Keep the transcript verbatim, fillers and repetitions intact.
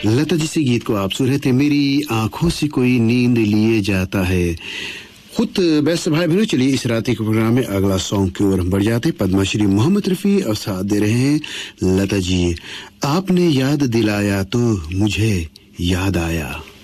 लता जी से गीत को आप सुन रहे थे, मेरी आंखों से कोई नींद लिए जाता है। खुद बेस्ट भाई बहनों, चलिए इस रात के प्रोग्राम में अगला सॉन्ग की ओर हम बढ़ जाते। पद्मश्री मोहम्मद रफी और साथ दे रहे हैं लता जी। आपने याद दिलाया तो मुझे याद आया।